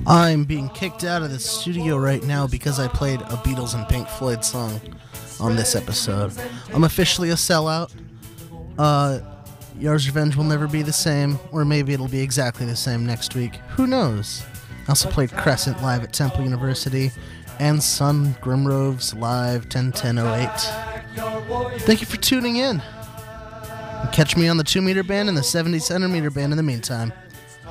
I'm being kicked out of the studio right now because I played a Beatles and Pink Floyd song on this episode. I'm officially a sellout. Yar's Revenge will never be the same, or maybe it'll be exactly the same next week. Who knows? I also played Crescent live at Temple University and Sun Grimroves live 10-10-08. Thank you for tuning in. Catch me on the 2-meter band and the 70 centimeter band in the meantime.